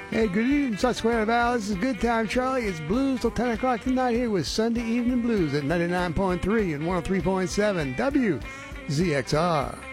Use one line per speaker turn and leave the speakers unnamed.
Hey, good evening, Susquehanna Valley. This is Good Time Charlie. It's blues till 10 o'clock tonight here with Sunday Evening Blues at 99.3 and 103.7 WZXR.